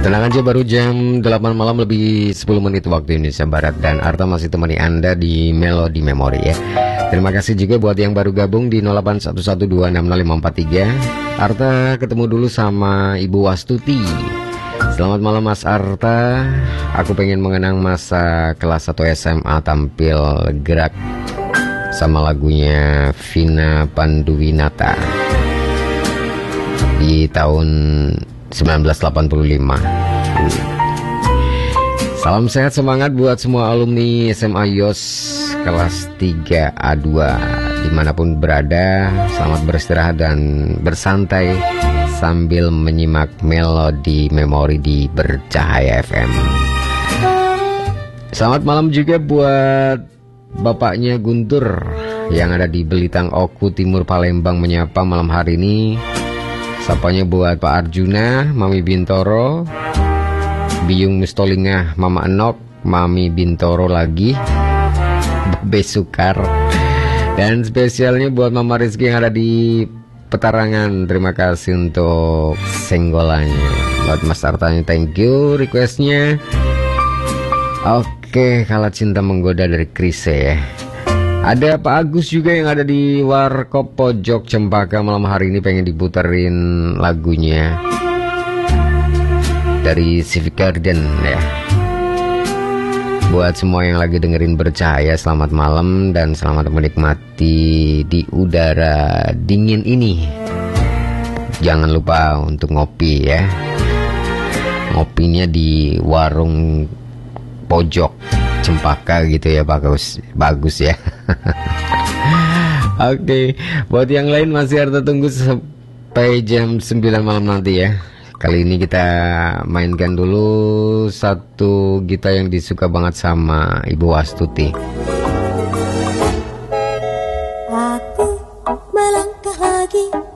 Tenang aja, baru jam 8 malam lebih 10 menit waktu Indonesia Barat. Dan Arta masih temani Anda di Melodi Memori ya. Terima kasih juga buat yang baru gabung di 0811260543. Arta ketemu dulu sama Ibu Wastuti. Selamat malam Mas Arta. Aku pengen mengenang masa kelas 1 SMA tampil gerak sama lagunya Vina Panduwinata di tahun 1985. Salam sehat semangat buat semua alumni SMA Yos kelas 3A2 dimanapun berada. Selamat beristirahat dan bersantai sambil menyimak Melodi Memori di Bercahaya FM. Selamat malam juga buat bapaknya Guntur yang ada di Belitang Oku Timur Palembang menyapa malam hari ini. Sapanya buat Pak Arjuna, Mami Bintoro, Biyung Mustolingah, Mama Enok, Mami Bintoro lagi, Babe Sukar. Dan spesialnya buat Mama Rizky yang ada di Petarangan. Terima kasih untuk senggolannya. Buat Mas Artanya, thank you requestnya. Oke, Kalau Cinta Menggoda dari Krise ya. Ada Pak Agus juga yang ada di Warkop Pojok Cempaka malam hari ini pengen diputerin lagunya dari Civic Garden ya. Buat semua yang lagi dengerin Bercahaya, selamat malam dan selamat menikmati di udara dingin ini. Jangan lupa untuk ngopi ya. Ngopinya di warung pojok Cempaka gitu ya, bagus ya. Oke, buat yang lain masih harus tunggu sampai jam 9 malam nanti ya. Kali ini kita mainkan dulu satu gitar yang disuka banget sama Ibu Wastuti. Aku melangkah lagi